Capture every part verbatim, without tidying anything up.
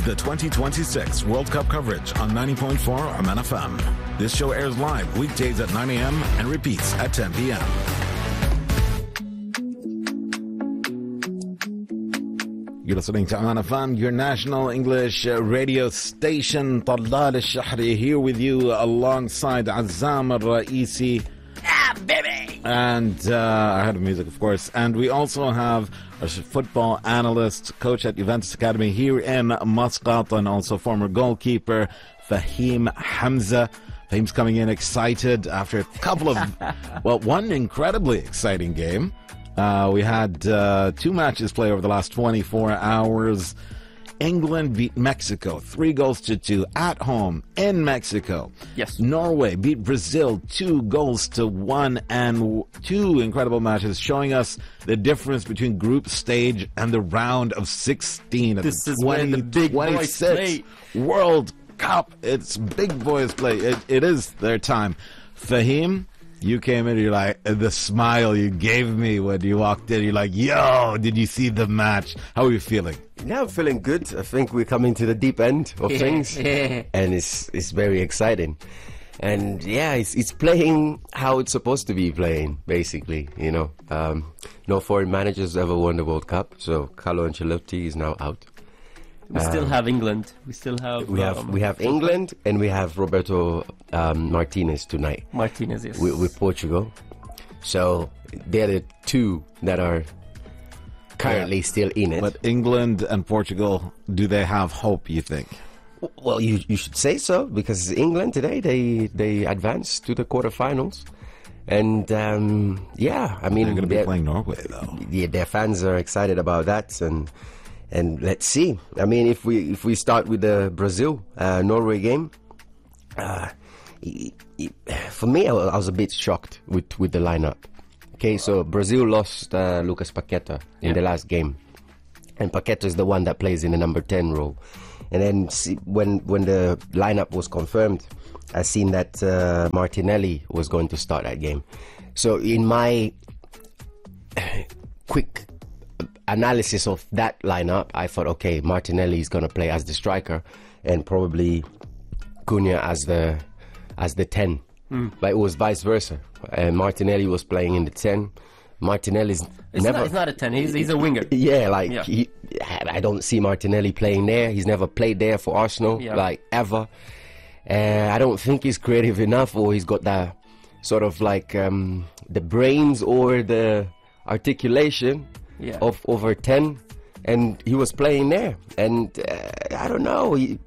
the twenty twenty-six World Cup coverage on ninety point four Oman F M. This show airs live weekdays at nine a.m. and repeats at ten p.m. You're listening to Oman F M, your national English radio station. Talal al-Shahri here with you alongside Azzam al-Raisi. Ah, baby! And uh, I had music, of course. And we also have a football analyst, coach at Juventus Academy here in Muscat, and also former goalkeeper Fahim Hamza. Fahim's coming in excited after a couple of, well, one incredibly exciting game. Uh, we had uh, two matches play over the last twenty-four hours. England beat Mexico three goals to two at home in Mexico. Yes. Norway beat Brazil two goals to one, and w- two incredible matches showing us the difference between group stage and the round of sixteen. At This the is where the big boys play. World Cup. It's big boys play. It, it is their time. Fahim, you came in, you're like, the smile you gave me when you walked in, you're like, yo, did you see the match? How are you feeling? Yeah, I'm feeling good. I think we're coming to the deep end of Yeah, things, yeah. and it's it's very exciting. And yeah, it's it's playing how it's supposed to be playing, basically. You know, um, no foreign managers ever won the World Cup, so Carlo Ancelotti is now out. We still have England. We still have... We have um, we have England, and we have Roberto um, Martinez tonight Martinez, yes. with, with Portugal. So they're the two that are currently Yeah. still in it. But England and Portugal, do they have hope, you think? Well, you you should say so, because England today, they they advanced to the quarterfinals, and um, yeah, I mean, They're going to be they're- playing Norway, though. yeah, their fans are excited about that, and and let's see. I mean, if we if we start with the Brazil uh, Norway game, uh, it, it, for me, I wa- I was a bit shocked with with the lineup. Okay, so Brazil lost uh, Lucas Paqueta in Yeah. the last game, and Paqueta is the one that plays in the number ten role. And then see, when when the lineup was confirmed, I seen that uh, Martinelli was going to start that game. So in my quick analysis of that lineup, I thought, okay, Martinelli is going to play as the striker, and probably Cunha as the as the ten. But it was vice versa. Uh, Martinelli was playing in the ten. Martinelli's It's, never. not, it's not a ten. He's, he's a winger. Yeah, like Yeah. He, I don't see Martinelli playing there. He's never played there for Arsenal, Yeah. like ever. Uh, I don't think he's creative enough, or he's got the sort of like um, the brains or the articulation Yeah. of over ten, and he was playing there. And uh, I don't know. He,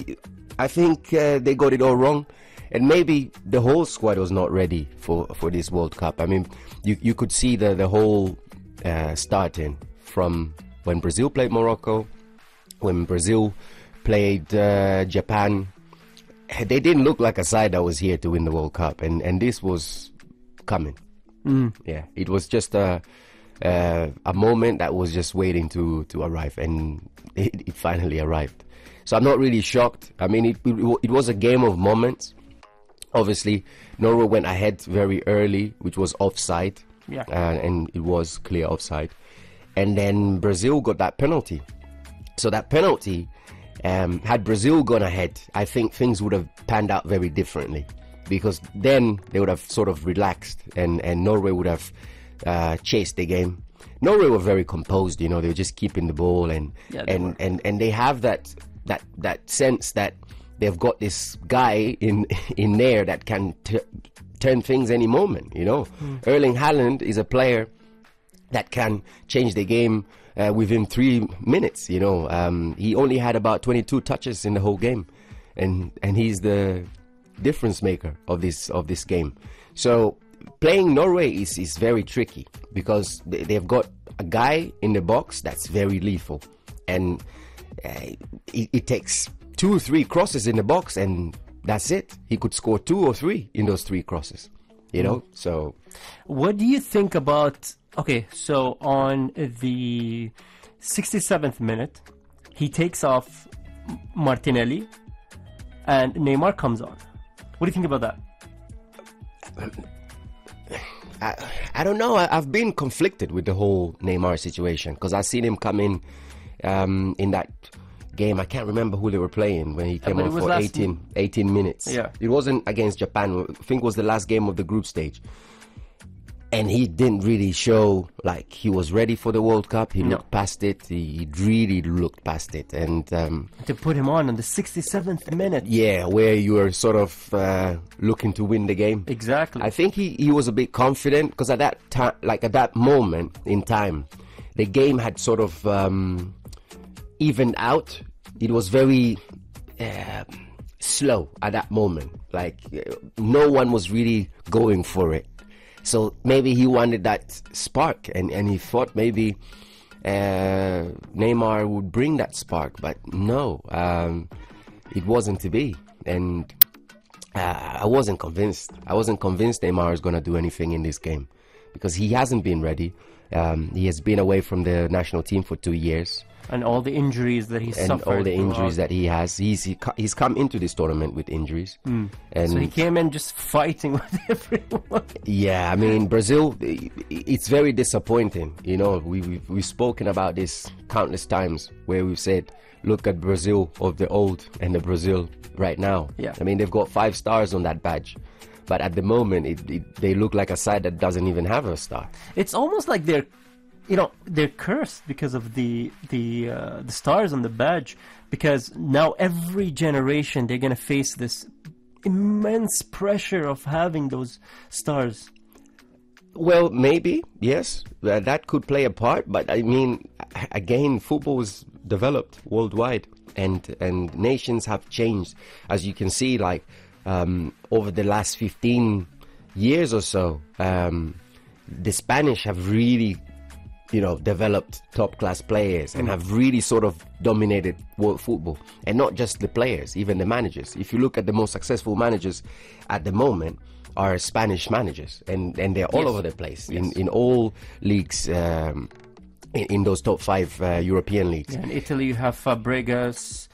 I think uh, they got it all wrong. And maybe the whole squad was not ready for, for this World Cup. I mean, you you could see the the whole uh, starting from when Brazil played Morocco, when Brazil played uh, Japan. They didn't look like a side that was here to win the World Cup, and, and this was coming. Mm. Yeah, it was just a uh, a moment that was just waiting to, to arrive, and it, it finally arrived. So I'm not really shocked. I mean, it it, it was a game of moments. Obviously, Norway went ahead very early, which was offside, Yeah. uh, and it was clear offside. And then Brazil got that penalty. So that penalty, um, had Brazil gone ahead, I think things would have panned out very differently, because then they would have sort of relaxed, and, and Norway would have uh, chased the game. Norway were very composed, you know, they were just keeping the ball, and Yeah, they and, were. and and they have that that that sense that they've got this guy in in there that can t- turn things any moment, you know. Erling Haaland is a player that can change the game uh, within three minutes, you know. Um, he only had about twenty-two touches in the whole game, and and he's the difference maker of this of this game. So playing Norway is, is very tricky, because they, they've got a guy in the box that's very lethal, and uh, it, it takes two or three crosses in the box, and that's it. He could score two or three in those three crosses, you know. So What do you think about... Okay, so on the sixty-seventh minute, he takes off Martinelli, and Neymar comes on. What do you think about that? I, I don't know. I, I've been conflicted with the whole Neymar situation, because I've seen him come in um, in that game. I can't remember who they were playing when he came but it on was for last eighteen, eighteen minutes. Yeah. It wasn't against Japan. I think it was the last game of the group stage. And he didn't really show like he was ready for the World Cup. He No. looked past it. He really looked past it. And um, To put him on in the sixty-seventh minute. yeah, where you were sort of uh, looking to win the game. Exactly. I think he, he was a bit confident because at that time, like at that moment in time, the game had sort of um, evened out. It was very uh, slow at that moment. Like uh, no one was really going for it. So maybe he wanted that spark, and, and he thought maybe uh, Neymar would bring that spark, but no, um, it wasn't to be. And uh, I wasn't convinced. I wasn't convinced Neymar is going to do anything in this game because he hasn't been ready. Um, he has been away from the national team for two years. and all the injuries that he And suffered. all the injuries throughout. that he has. He's, he, co- he's come into this tournament with injuries. And So he came in just fighting with everyone. yeah, I mean, Brazil, i- i- it's very disappointing. You know, we, we've, we've spoken about this countless times where we've said, look at Brazil of the old and the Brazil right now. Yeah. I mean, they've got five stars on that badge. But at the moment, it, it, they look like a side that doesn't even have a star. It's almost like they're, you know, they're cursed because of the the uh, the stars on the badge. Because now every generation they're gonna face this immense pressure of having those stars. Well, maybe, yes, uh, that could play a part. But I mean, a- again, football is developed worldwide, and and nations have changed, as you can see, like um, over the last fifteen years or so. Um, the Spanish have really, you know, developed top class players and have really sort of dominated world football, and not just the players, even the managers. If you look at the most successful managers at the moment, are Spanish managers, and, and they're all Yes. over the place in, in all leagues, um, in, in those top five uh, European leagues. Yeah, in Italy you have Fabregas.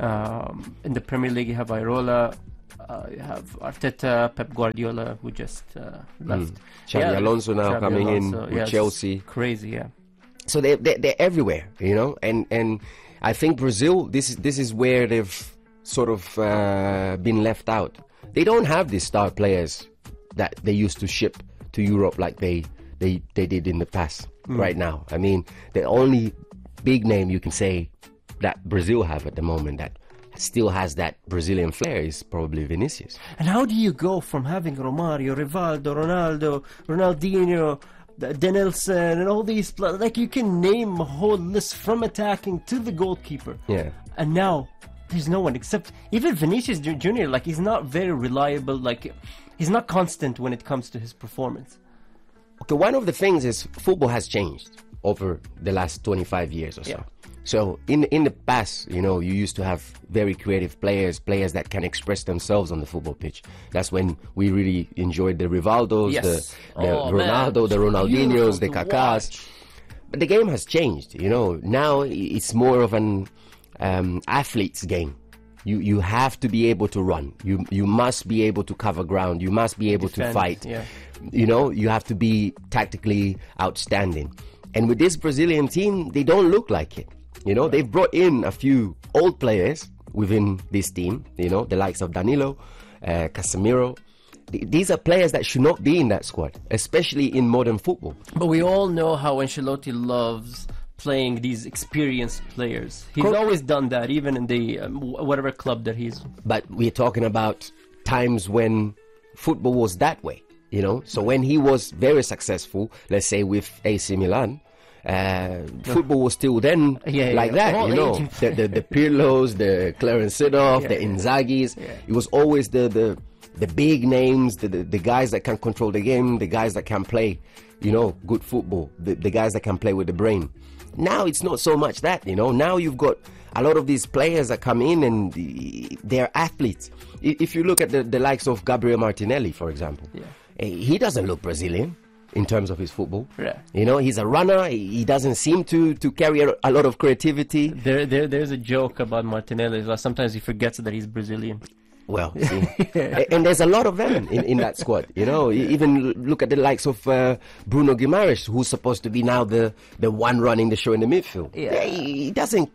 Um, in the Premier League you have Irola. Uh, you have Arteta, Pep Guardiola, who just uh, left. Xabi Alonso now Xabi coming in Alonso, with yeah, it's Chelsea. Crazy, yeah. So they they they're everywhere, you know, and and I think Brazil, this is this is where they've sort of uh, been left out. They don't have these star players that they used to ship to Europe like they they they did in the past. Right now, I mean, the only big name you can say that Brazil have at the moment that still has that Brazilian flair is probably Vinicius. And how do you go from having Romario, Rivaldo, Ronaldo, Ronaldinho, D- Denilson, and all these pla- like you can name a whole list from attacking to the goalkeeper. Yeah. And now there's no one except even Vinicius Ju- Junior Like he's not very reliable. Like he's not constant when it comes to his performance. Okay, one of the things is football has changed over the last twenty-five years or so. Yeah. So in in the past, you know, you used to have very creative players, players that can express themselves on the football pitch. That's when we really enjoyed the Rivaldos, Yes. the, the Oh, man. Ronaldo, the Ronaldinhos, Beautiful the to Kakás. watch. But the game has changed, you know. Now i- it's more of an um, athlete's game. You you have to be able to run. You you must be able to cover ground. You must be able Defend, to fight. yeah. You know, you have to be tactically outstanding. And with this Brazilian team, they don't look like it. You know, they've brought in a few old players within this team, you know, the likes of Danilo, uh, Casemiro. Th- These are players that should not be in that squad, especially in modern football. But we all know how Ancelotti loves playing these experienced players. He's Cor- always done that, even in the um, wh- whatever club that he's. But we're talking about times when football was that way, you know. So when he was very successful, let's say with A C Milan, uh, football was still then Yeah, yeah, like yeah. that, All you know. aging The, the the Pirlos, the Clarence Seedorf, Yeah, the yeah. Inzagis. Yeah. It was always the the the big names, the, the the guys that can control the game, the guys that can play, you know, good football, the the guys that can play with the brain. Now it's not so much that, you know. Now you've got a lot of these players that come in and uh, they're athletes. I- If you look at the, the likes of Gabriel Martinelli, for example, Yeah. eh, he doesn't look Brazilian in terms of his football. Yeah. You know, he's a runner. He he doesn't seem to, to carry a, a lot of creativity. There, there, there's a joke about Martinelli. Like sometimes he forgets that he's Brazilian. Well, see, A- and there's a lot of them in, in that squad. You know, you even look at the likes of uh, Bruno Guimaraes, who's supposed to be now the, the one running the show in the midfield. Yeah. He, he doesn't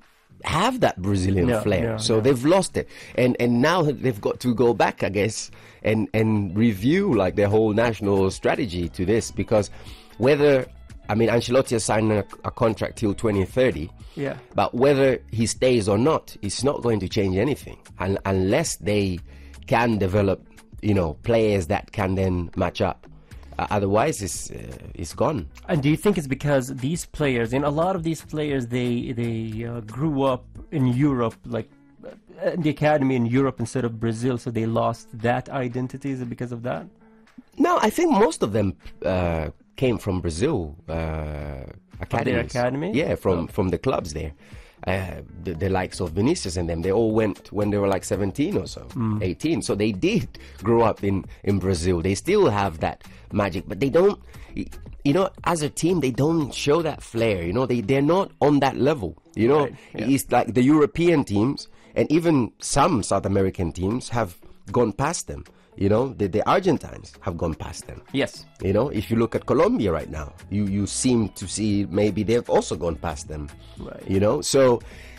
have that Brazilian No, flair. no, so no. they've lost it, and and now they've got to go back, I guess, and and review like their whole national strategy to this, because whether I mean Ancelotti has signed a, a contract till twenty thirty. Yeah. But whether he stays or not, it's not going to change anything, un- unless they can develop, you know, players that can then match up. Uh, otherwise, it's uh, it's gone. And do you think it's because these players, and a lot of these players, they they uh, grew up in Europe, like uh, in the academy in Europe instead of Brazil, so they lost that identity? Is it because of that? No, I think most of them uh, came from Brazil. Uh, academies. academy? Yeah, from, Oh. from the clubs there. Uh, the, the likes of Vinicius and them, they all went when they were like seventeen or so, eighteen. So they did grow up in, in Brazil. They still have that magic, but they don't, you know, as a team, they don't show that flair. You know, they, they're not on that level. You know, Right, yeah. it's like the European teams and even some South American teams have gone past them. You know, the, the Argentines have gone past them. Yes. You know, if you look at Colombia right now, you, you seem to see maybe they've also gone past them. Right. You know, so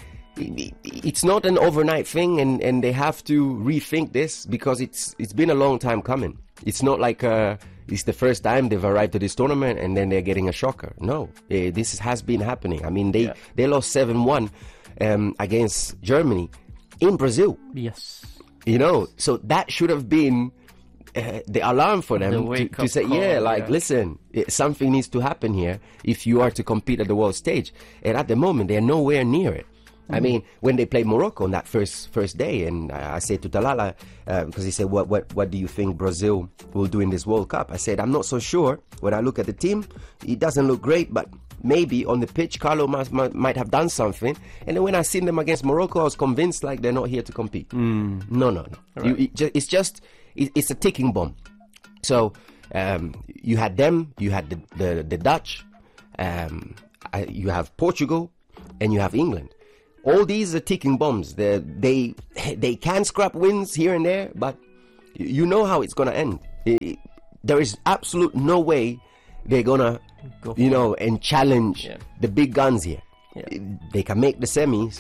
i- i- it's not an overnight thing, and, and they have to rethink this, because it's it's been a long time coming. It's not like uh, it's the first time they've arrived to this tournament and then they're getting a shocker. No, eh, this has been happening. I mean, they, Yeah. they lost seven one um, against Germany in Brazil. Yes. You know, so that should have been uh, the alarm for them The to, wake-up to say, call, yeah, like, yeah. listen, it, something needs to happen here if you are to compete at the world stage. And at the moment, they're nowhere near it. I mean, when they played Morocco on that first first day, and I, I said to Talala, uh, because he said, what, what, what do you think Brazil will do in this World Cup? I said, I'm not so sure. When I look at the team, it doesn't look great, but maybe on the pitch, Carlo must, might, might have done something. And then when I seen them against Morocco, I was convinced like they're not here to compete. No, no, no. You, it ju- it's just, it, it's a ticking bomb. So um, you had them, you had the, the, the Dutch, um, I, you have Portugal, and you have England. All these are ticking bombs. They they they can scrap wins here and there, but you know how it's gonna end. It- it- there is absolute no way they're gonna, Go for you know, and challenge Yeah. the big guns here. Yeah. They can make the semis.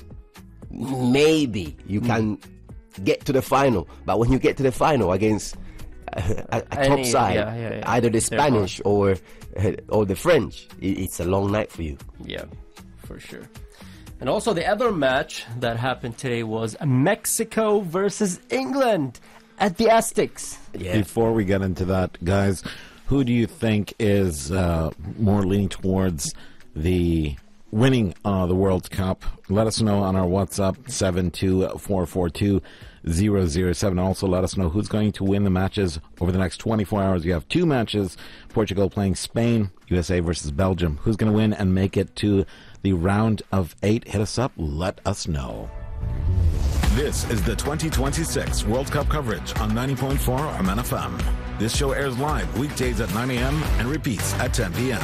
Maybe you Hmm. can get to the final, but when you get to the final against a, a, a top Any- side, yeah, yeah, yeah. either the They're Spanish or or the French, it, it's a long night for you. Yeah, for sure. And also the other match that happened today was Mexico versus England at the Aztecs. Yeah. Before we get into that, guys, who do you think is uh, more leaning towards the winning uh, the World Cup? Let us know on our WhatsApp, seven two four four two zero zero seven. Also, let us know who's going to win the matches over the next twenty-four hours. You have two matches, Portugal playing Spain, U S A versus Belgium. Who's going to win and make it to the round of eight? Hit us up. Let us know. This is the twenty twenty-six World Cup coverage on ninety point four Oman F M. This show airs live weekdays at nine a.m. and repeats at ten p.m.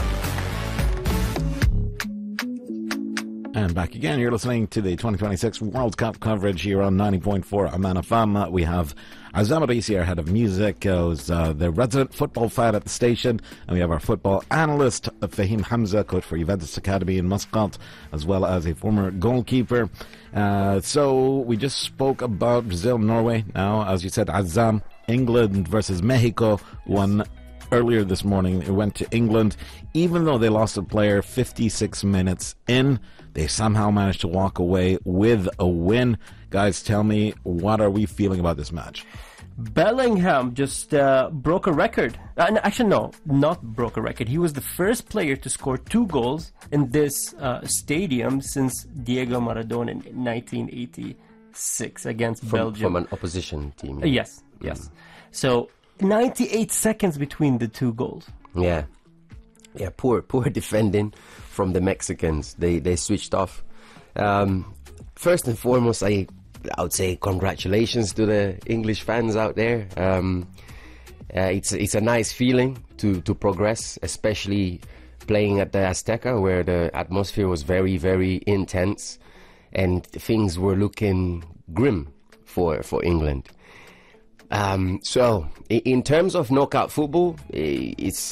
And back again, you're listening to the twenty twenty-six World Cup coverage here on ninety point four Oman F M. Uh, we have Azam Arisi, our head of music, uh, who's uh, the resident football fan at the station. And we have our football analyst, uh, Fahim Hamza, coach for Juventus Academy in Muscat, as well as a former goalkeeper. Uh, so we just spoke about Brazil-Norway. Now, as you said, Azam, England versus Mexico, won earlier this morning. It went to England. Even though they lost a player fifty-six minutes in, they somehow managed to walk away with a win. Guys, tell me, what are we feeling about this match? Bellingham just uh, broke a record. Uh, no, actually, no, not broke a record. He was the first player to score two goals in this uh, stadium since Diego Maradona in nineteen eighty-six against From, Belgium. from an opposition team. Uh, yes, yes. So ninety-eight seconds between the two goals. Yeah. Yeah, poor poor defending from the Mexicans. They they switched off. Um, first and foremost, I I would say congratulations to the English fans out there. Um, uh, it's it's a nice feeling to to progress, especially playing at the Azteca, where the atmosphere was very very intense, and things were looking grim for for England. Um, so, i- in terms of knockout football, i- it's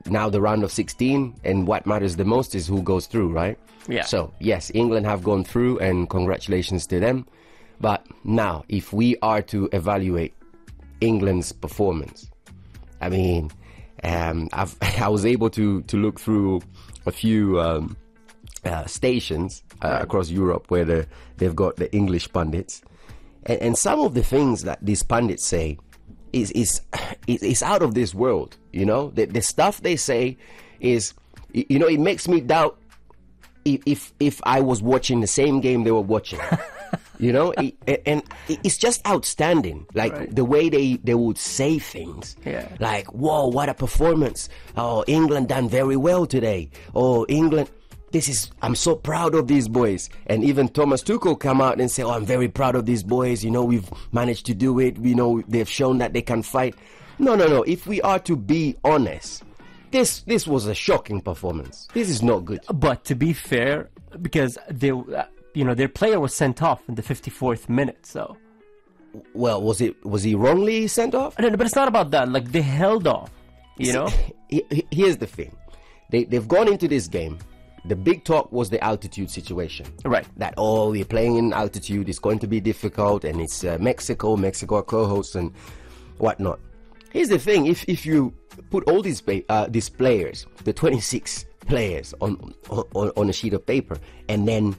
now the round of sixteen, and what matters the most is who goes through, right? Yeah. So, yes, England have gone through, and congratulations to them. But now, if we are to evaluate England's performance, I mean, um, I've, I was able to, to look through a few um, uh, stations uh, across Europe where the, they've got the English pundits. And, and some of the things that these pundits say is, is, is, is out of this world, you know? The, the stuff they say is, you know, it makes me doubt if, if, if I was watching the same game they were watching. You know, it, and it's just outstanding. Like right. the way they, they would say things. Yeah. Like, whoa, what a performance. Oh, England done very well today. Oh, England, this is, I'm so proud of these boys. And even Thomas Tuchel come out and say, oh, I'm very proud of these boys. You know, we've managed to do it. You know, they've shown that they can fight. No, no, no. If we are to be honest, this, this was a shocking performance. This is not good. But to be fair, because they... Uh, you know, their player was sent off in the fifty-fourth minute, so... Well, was it was he wrongly sent off? No, no, but it's not about that. Like, they held off, you know? Here's the thing. They, they've gone into this game. The big talk was the altitude situation. Right. That, oh, we're playing in altitude. It's going to be difficult. And it's uh, Mexico. Mexico are co-hosts and whatnot. Here's the thing. If if you put all these, uh, these players, the twenty-six players, on, on, on a sheet of paper, and then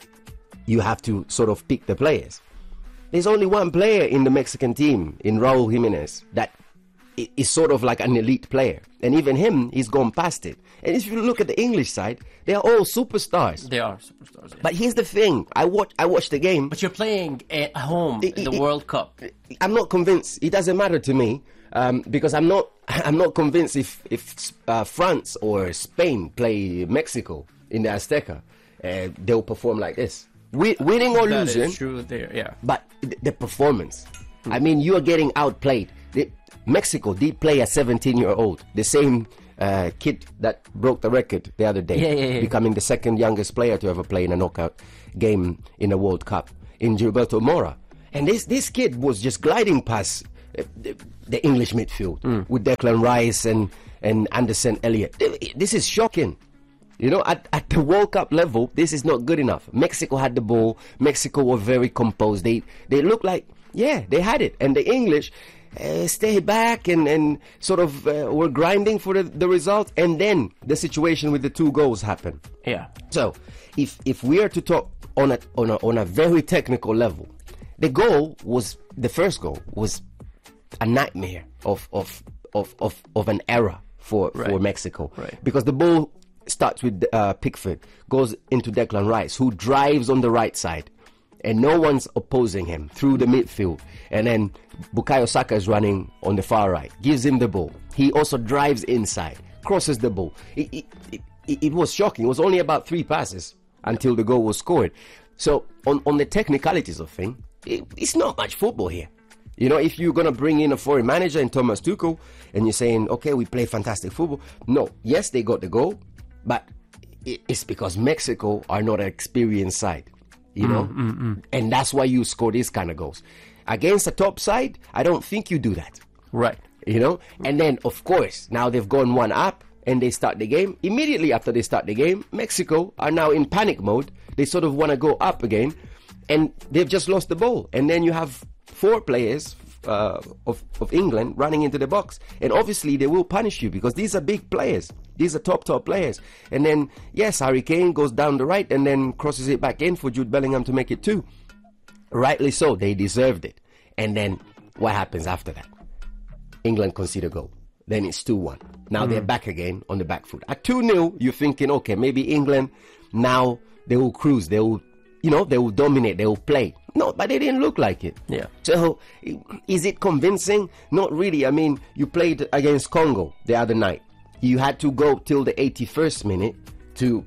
you have to sort of pick the players. There's only one player in the Mexican team, in Raul Jimenez, that is sort of like an elite player. And even him, he's gone past it. And if you look at the English side, they are all superstars. They are superstars, yeah. But here's the thing. I watch, I watched the game. But you're playing at home It- in the it- World Cup. I'm not convinced. It doesn't matter to me. Um, because I'm not, I'm not convinced if, if uh, France or Spain play Mexico in the Azteca, uh, they'll perform like this. Wi- winning or That losing, is true there, yeah. but th- the performance. I mean, you are getting outplayed. The, Mexico did play a seventeen-year-old, the same uh, kid that broke the record the other day, Yeah, yeah, yeah. becoming the second youngest player to ever play in a knockout game in a World Cup, in Gilberto Mora. And this this kid was just gliding past uh, the, the English midfield Mm. with Declan Rice and, and Anderson Elliott. This is shocking. You know, at, at the World Cup level, this is not good enough. Mexico had the ball. Mexico were very composed. They they looked like, yeah, they had it. And the English uh, stayed back and, and sort of uh, were grinding for the, the result. And then the situation with the two goals happened. Yeah. So, if if we are to talk on a on a on a very technical level, the goal was the first goal was a nightmare of of of of, of an error for for Right. Mexico, Right. because the ball starts with uh, Pickford, goes into Declan Rice, who drives on the right side, and no one's opposing him through the midfield. And then Bukayo Saka is running on the far right, gives him the ball. He also drives inside, crosses the ball. It, it, it, it was shocking. It was only about three passes until the goal was scored. So on, on the technicalities of things, it, it's not much football here. You know, if you're going to bring in a foreign manager in Thomas Tuchel and you're saying, okay, we play fantastic football. No, yes, they got the goal, but it's because Mexico are not an experienced side, you know, Mm, mm, and that's why you score these kind of goals. Against a top side, I don't think you do that, Right. you know. And then, of course, now they've gone one up and they start the game. Immediately after they start the game, Mexico are now in panic mode. They sort of want to go up again, and they've just lost the ball. And then you have four players uh, of, of England running into the box. And obviously they will punish you because these are big players. These are top, top players. And then, yes, Harry Kane goes down the right and then crosses it back in for Jude Bellingham to make it two. Rightly so. They deserved it. And then what happens after that? England concede a goal. Then it's two one. Now they're back again on the back foot. At two nil, you're thinking, okay, maybe England, now they will cruise. They will, you know, they will dominate. They will play. No, but they didn't look like it. Yeah. So, i- is it convincing? Not really. I mean, you played against Congo the other night. You had to go till the eighty-first minute to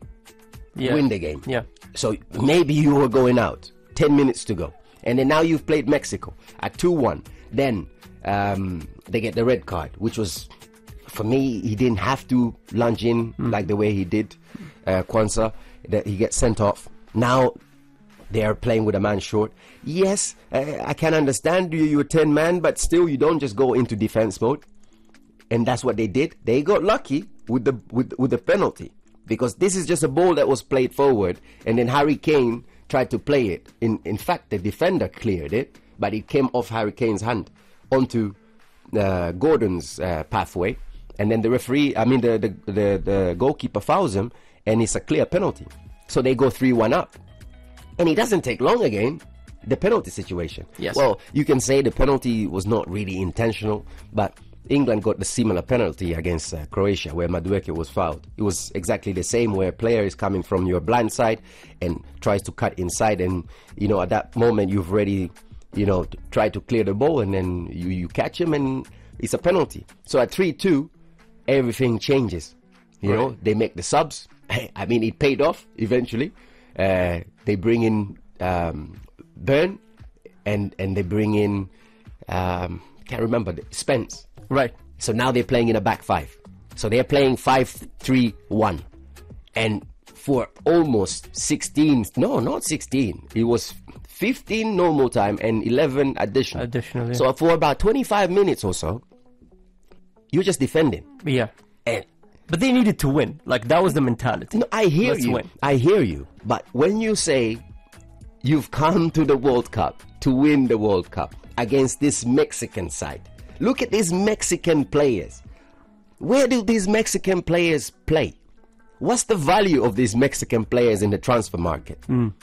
Yeah. win the game. Yeah. So maybe you were going out. ten minutes to go. And then now you've played Mexico at two one. Then um, they get the red card, which was, for me, he didn't have to lunge in like the way he did, uh, Kwanzaa. That he gets sent off. Now they are playing with a man short. Yes, uh, I can understand you, you're ten man, but still you don't just go into defense mode. and that's what they did. They got lucky with the with with the penalty, because this is just a ball that was played forward, and then Harry Kane tried to play it. In in fact, the defender cleared it, but it came off Harry Kane's hand onto uh, Gordon's uh, pathway, and then the referee, I mean the, the the the goalkeeper fouls him, and it's a clear penalty. So they go three one up, and it doesn't take long again. The penalty situation. Yes. Well, you can say the penalty was not really intentional, but England got the similar penalty against uh, Croatia, where Madueke was fouled. It was exactly the same, where a player is coming from your blind side and tries to cut inside, and you know at that moment you've already, you know, t- tried to clear the ball, and then you, you catch him, and it's a penalty. So at three two, everything changes. You Right. know, they make the subs. I mean, it paid off eventually. Uh, they bring in um, Burn, and and they bring in um, can't remember the, Spence. Right. So now they're playing in a back five. So they're playing five three one, and for almost sixteen, no, not sixteen. It was fifteen normal time and eleven additional. Additional, yeah. So for about twenty-five minutes or so, you're just defending. Yeah. And But they needed to win. Like, that was the mentality. no, I hear Let's you. win. I hear you. But when you say you've come to the World Cup to win the World Cup against this Mexican side, look at these Mexican players. Where do these Mexican players play? What's the value of these Mexican players in the transfer market?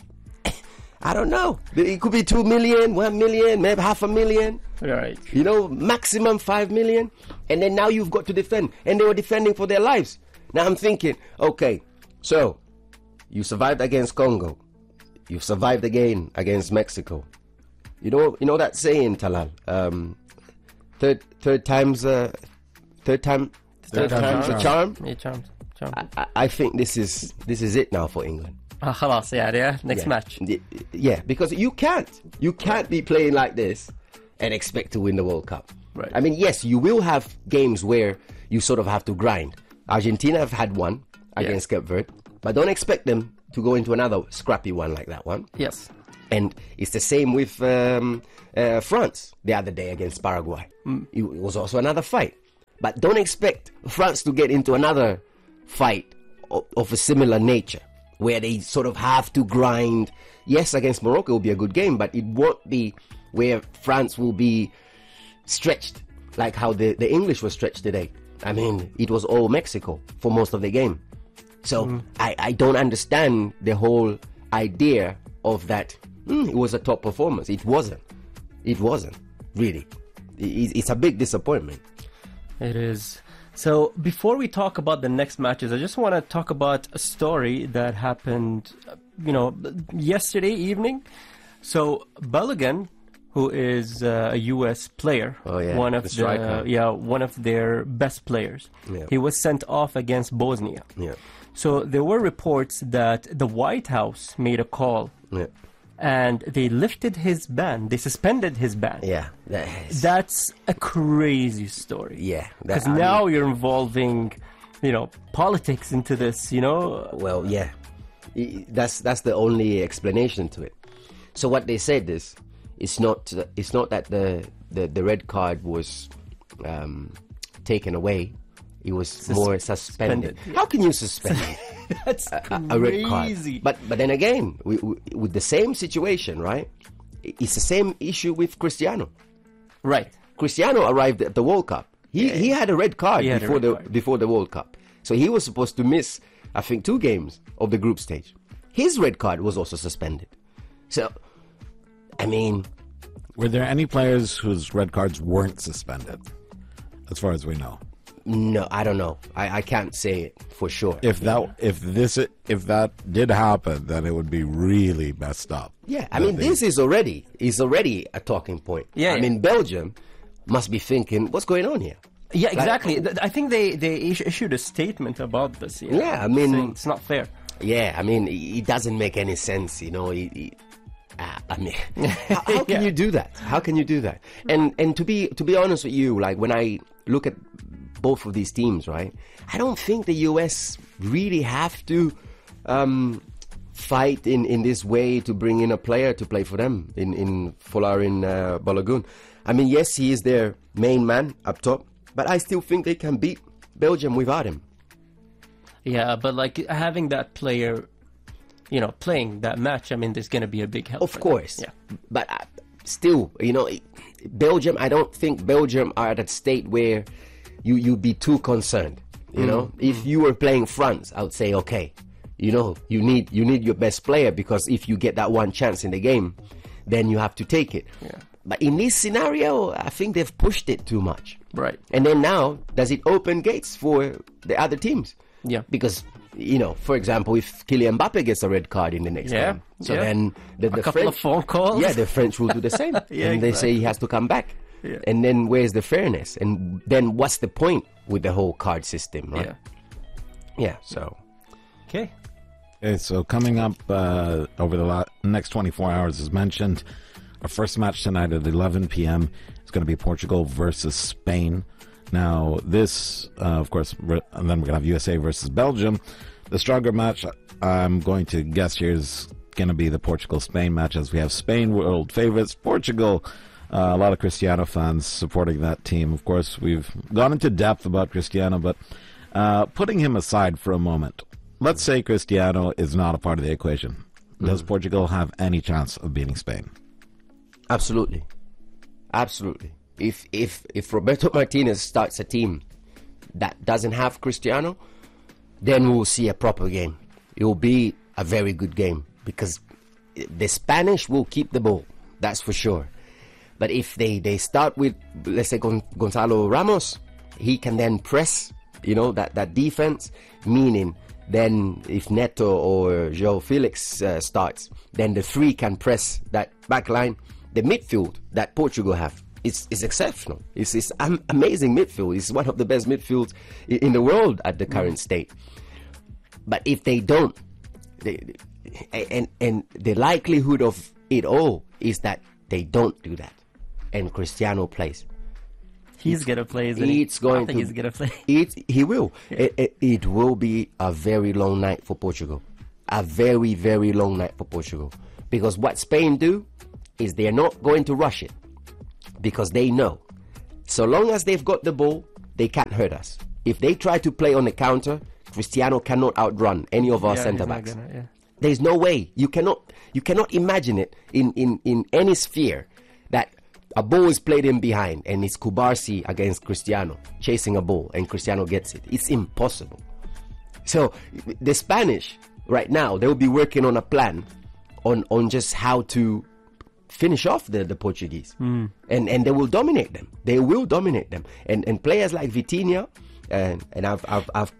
I don't know. It could be two million, one million, maybe half a million. Right. You know, maximum five million. And then now you've got to defend. And they were defending for their lives. Now I'm thinking, okay, so you survived against Congo. You've survived again against Mexico. You know, you know that saying, Talal. Um, third, third time's, uh, third time, third, Third time's time's a charm. Yeah, charmed. Charmed. I, I think this is this is it now for England. Ah, خلاص, yeah, yeah. Next Yeah. match. Y- Yeah, because you can't. You can't be playing like this and expect to win the World Cup. Right. I mean, yes, you will have games where you sort of have to grind. Argentina have had one against Cape Verde, but don't expect them to go into another scrappy one like that one. Yes. And it's the same with um, uh, France the other day against Paraguay. It, it was also another fight. But don't expect France to get into another fight of, of a similar nature, where they sort of have to grind. Yes, against Morocco will be a good game, but it won't be where France will be stretched like how the, the English were stretched today. I mean, it was all Mexico for most of the game. So I, I don't understand the whole idea of that. Mm, it was a top performance. It wasn't. It wasn't, really. It, it's a big disappointment. It is. So before we talk about the next matches, I just want to talk about a story that happened, uh, you know, yesterday evening. So Balogun, who is uh, a U S player, Oh, yeah, one of the the, striker. yeah, one of their best players, Yeah. he was sent off against Bosnia. Yeah. So there were reports that the White House made a call Yeah. and they lifted his ban. They suspended his ban. Yeah. That is, That's a crazy story. yeah. that- Because I now mean, you're involving, you know, politics into this, you know. well, yeah. I- I- That's that's the only explanation to it. So what they said is, it's not it's not that the the, the red card was um, taken away. It was more suspended. suspended, yeah. How can you suspend That's a, a red card? crazy. But but then again, we, we, with the same situation, right? I- It's the same issue with Cristiano. Right. Cristiano arrived at the World Cup. He he had a red card He had a before red the card. before the World Cup. So he was supposed to miss, I think, two games of the group stage. His red card was also suspended. So, I mean, Were there any players whose red cards weren't suspended, as far as we know? no, I don't know. I, I can't say it for sure. If that if this if that did happen, then it would be really messed up. Yeah, I That mean, they- this is already is already a talking point. Yeah, I yeah. mean, Belgium must be thinking, what's going on here? Yeah, exactly. Th- I think they, they is- issued a statement about this. you know, Yeah, I mean- saying it's not fair. Yeah, I mean, it it doesn't make any sense, you know. It, it, uh, I mean, how, how can Yeah. you do that? How can you do that? And and to be to be honest with you, like when I look at both of these teams, right? I don't think the U S really have to um, fight in, in this way to bring in a player to play for them in in Folarin uh, Balogun. I mean, yes, he is their main man up top, but I still think they can beat Belgium without him. Yeah, but like having that player, you know, playing that match, I mean, there's going to be a big help. Of for course. them. Yeah. But uh, still, you know, Belgium, I don't think Belgium are at a state where you, you'd be too concerned. You know, Mm. if you were playing France, I would say, okay, you know, you need you need your best player, because if you get that one chance in the game, then you have to take it. Yeah. But in this scenario, I think they've pushed it too much. Right. And then now, does it open gates for the other teams? Yeah. Because, you know, for example, if Kylian Mbappe gets a red card in the next Yeah, game, so yeah. then the, A the couple French, of phone calls. yeah, the French will do the same. Yeah, and they say he has to come back. Yeah. And then where's the fairness? And then what's the point with the whole card system, right? Yeah. Yeah, so. Okay. Okay, so coming up uh, over the la- next twenty-four hours, as mentioned, our first match tonight at eleven p.m. is going to be Portugal versus Spain. Now, this, uh, of course, re- and then we're going to have U S A versus Belgium. The stronger match, I'm going to guess here, is going to be the Portugal-Spain match, as we have Spain, world favorites, Portugal. Uh, a lot of Cristiano fans supporting that team. Of course, we've gone into depth about Cristiano, but uh, putting him aside for a moment, let's say Cristiano is not a part of the equation. Does Portugal have any chance of beating Spain? Absolutely. Absolutely. If if if Roberto Martinez starts a team that doesn't have Cristiano, then we'll see a proper game. It will be a very good game, because the Spanish will keep the ball, that's for sure. But if they, they start with, let's say, Gon- Gonzalo Ramos, he can then press, you know, that, that defense, meaning then if Neto or Joao Felix uh, starts, then the three can press that back line. The midfield that Portugal have is, is exceptional. It's, it's am- amazing midfield. It's one of the best midfields in, in the world at the current state. But if they don't, they, and, and the likelihood of it all is that they don't do that, and Cristiano plays. He's going to play, isn't he? It's going I think to. he's going to play. It, he will. It, it, it will be a very long night for Portugal. A very, very long night for Portugal. Because what Spain do is they're not going to rush it. Because they know, so long as they've got the ball, they can't hurt us. If they try to play on the counter, Cristiano cannot outrun any of our Yeah, centre he's not backs. gonna- yeah. There's no way. You cannot you cannot imagine it in, in, in any sphere that a ball is played in behind and it's Kubarsi against Cristiano chasing a ball and Cristiano gets it. It's impossible. So the Spanish right now, they will be working on a plan on, on just how to finish off the, the Portuguese. And and they will dominate them. They will dominate them. And and players like Vitinha, and and I've I've I've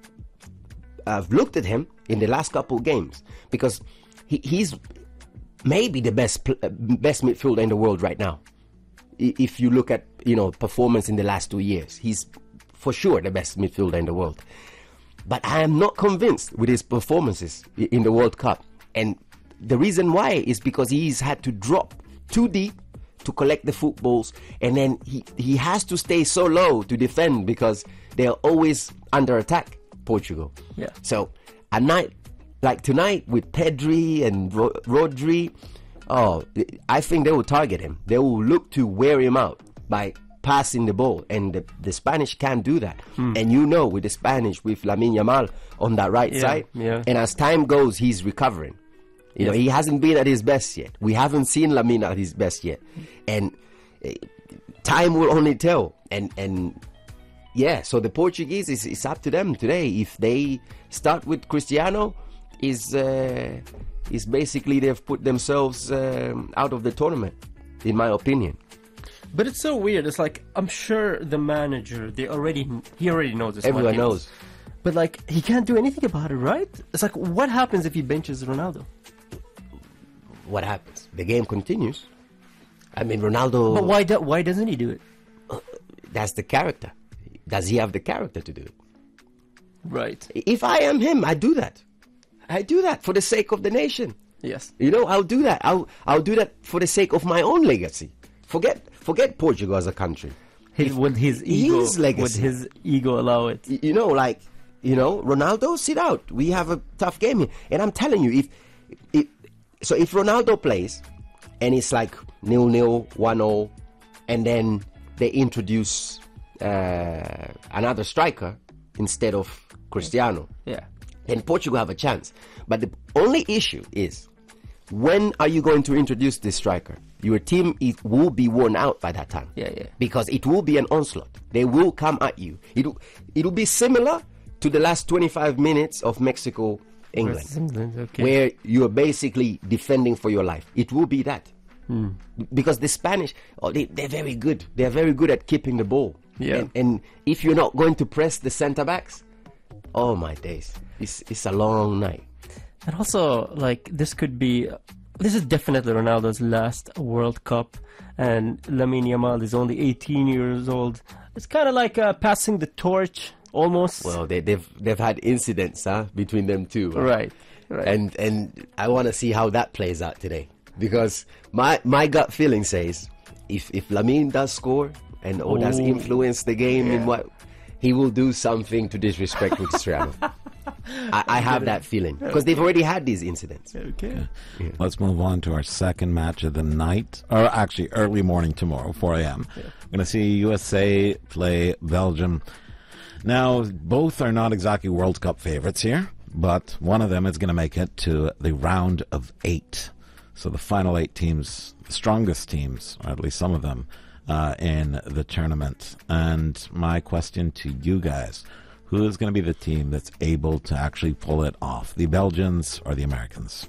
I've looked at him in the last couple of games, because he, he's maybe the best pl- uh, best midfielder in the world right now. I- If you look at, you know, performance in the last two years, he's for sure the best midfielder in the world. But I am not convinced with his performances i- in the World Cup, and the reason why is because he's had to drop too deep to collect the footballs, and then he he has to stay so low to defend because they are always under attack, Portugal. Yeah. So a night like tonight with Pedri and Ro- Rodri, oh, I think they will target him. They will look to wear him out by passing the ball, and the, the Spanish can't do that. And you know, with the Spanish, with Lamine Yamal on that right Yeah, side, yeah. and as time goes, he's recovering. You know, he hasn't been at his best yet. We haven't seen Lamine at his best yet, and uh, time will only tell. And and yeah, so the Portuguese, is it's up to them today. If they start with Cristiano, is uh, is basically they've put themselves um, out of the tournament, in my opinion. But it's so weird. It's like, I'm sure the manager, they already, he already knows this. Everyone Martinez. knows. But like, he can't do anything about it, right? It's like, what happens if he benches Ronaldo? What happens? The game continues. I mean, Ronaldo. But why? Do, why doesn't he do it? That's the character. Does he have the character to do it? Right. If I am him, I do that. I do that for the sake of the nation. Yes. You know, I'll do that. I'll I'll do that for the sake of my own legacy. Forget forget Portugal as a country. His, would his ego, his legacy. would his ego allow it? Y- You know, like, you know, Ronaldo, sit out. We have a tough game here. And I'm telling you, if, if so if Ronaldo plays and it's like nil nil, one nil, and then they introduce uh, another striker instead of Cristiano, Yeah. then Portugal have a chance. But the only issue is, when are you going to introduce this striker? Your team it will be worn out by that time. Yeah, yeah. Because it will be an onslaught. They will come at you. It will, it will be similar to the last twenty-five minutes of Mexico, England, Versus England, okay. where you are basically defending for your life. It will be that. Hmm. Because the Spanish, oh, they, they're very good. They're very good at keeping the ball. Yeah. And, and if you're not going to press the centre backs, oh my days, it's it's a long night. And also, like, this could be, this is definitely Ronaldo's last World Cup, and Lamine Yamal is only eighteen years old. It's kind of like uh, passing the torch, almost. Well, they, they've they've had incidents, huh, between them two. huh? Right, right. And and I want to see how that plays out today, because my my gut feeling says if if Lamine does score and or does Ooh. influence the game in what, he will do something to disrespect Cristiano. I, I have that feeling because they've already had these incidents. Okay. Let's move on to our second match of the night, or actually early morning tomorrow, four a.m. We're going to see U S A play Belgium. Now, both are not exactly World Cup favorites here, but one of them is going to make it to the round of eight. So the final eight teams, the strongest teams, or at least some of them, uh, in the tournament. And my question to you guys, who is going to be the team that's able to actually pull it off? The Belgians or the Americans?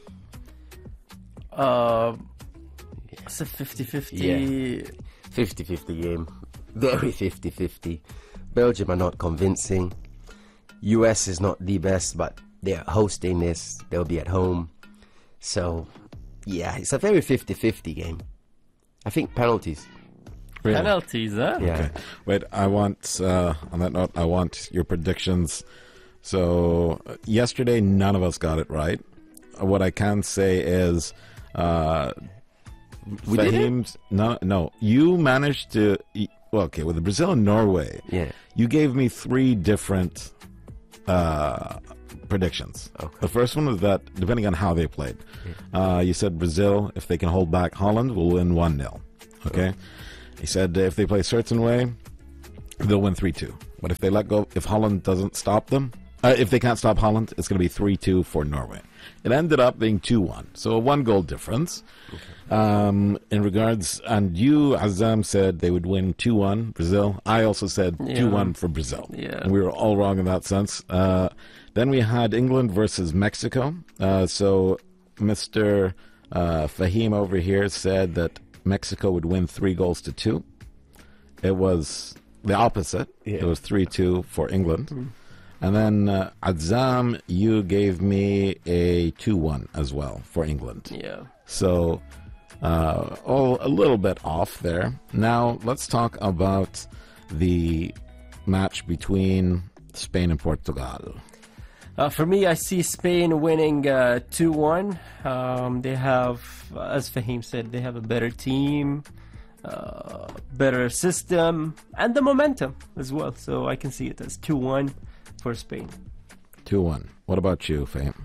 Uh, it's a fifty-fifty. Yeah. fifty-fifty game. Very fifty-fifty. Belgium are not convincing. U S is not the best, but they're hosting this. They'll be at home. So, yeah, it's a very fifty-fifty game. I think penalties. Really? Penalties, huh? Yeah. Okay. Wait, I want, uh, on that note, I want your predictions. So, uh, yesterday, none of us got it right. Uh, What I can say is, uh, We did it? Fahim's, no, no, you managed to, y- well, okay, with Brazil and Norway, Yeah. you gave me three different uh, predictions. Okay. The first one was that, depending on how they played, uh, you said Brazil, if they can hold back Holland, will win one nil. Okay? He said if they play a certain way, they'll win three two. But if they let go, if Holland doesn't stop them, uh, if they can't stop Holland, it's going to be three two for Norway. It ended up being two one. So a one goal difference. Um, in regards, and you, Azam, said they would win two one, Brazil. I also said Yeah. two one for Brazil. Yeah. And we were all wrong in that sense. Uh, then we had England versus Mexico. Uh, so Mister Uh, Fahim over here said that Mexico would win three goals to two. It was the opposite. Yeah. It was three two for England. And then uh, Azam, you gave me a two one as well for England. Yeah. So, uh, all a little bit off there. Now, let's talk about the match between Spain and Portugal. Uh, for me, I see Spain winning uh, two one. Um, they have, as Fahim said, they have a better team, uh, better system, and the momentum as well. So I can see it as two one for Spain. two one. What about you, Fahim?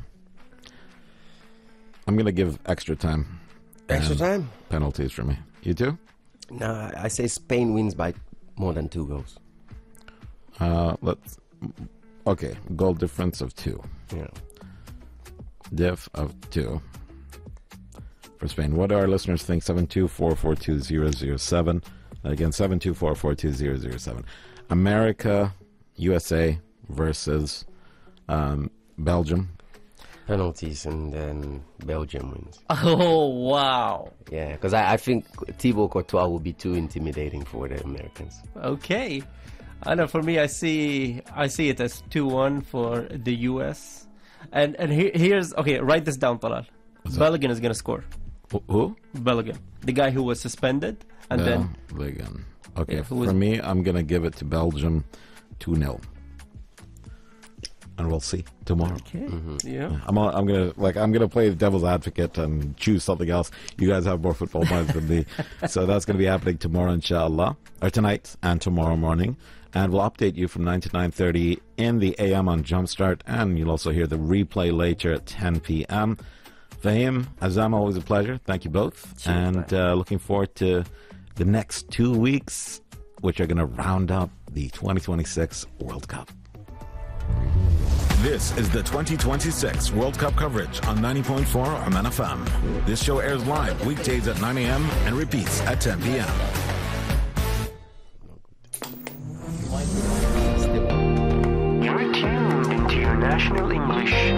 I'm going to give extra time. Extra and time? Penalties for me. You too? No, I say Spain wins by more than two goals. Uh, let's. Okay, goal difference of two. Yeah. Diff of two for Spain. What do our listeners think? seven two four four two zero zero seven. Again, seven two four four two zero zero seven. America, U S A versus um, Belgium. Penalties, and then Belgium wins. Oh, wow. Yeah, because I, I think Thibaut Courtois will be too intimidating for the Americans. Okay. I know. For me, I see I see it as two one for the U S. And and he, here's okay. Write this down, Talal. Bellingham is gonna score. Wh- Who? Bellingham, the guy who was suspended, and then Belgium. Okay, Yeah, who was- for me, I'm going to give it to Belgium two nil. And we'll see tomorrow. okay, yeah. I'm all, I'm gonna like I'm gonna play the devil's advocate and choose something else. You guys have more football minds than me, so that's gonna be happening tomorrow, inshallah, or tonight and tomorrow morning. And we'll update you from nine to nine thirty in the A M on Jumpstart, and you'll also hear the replay later at ten p.m. Fahim, Azam, always a pleasure. Thank you both, Sure, and uh, looking forward to the next two weeks which are going to round up the twenty twenty-six World Cup. This is the twenty twenty-six World Cup coverage on ninety point four Oman F M. This show airs live weekdays at nine a.m. and repeats at ten p.m. You're tuned into your national English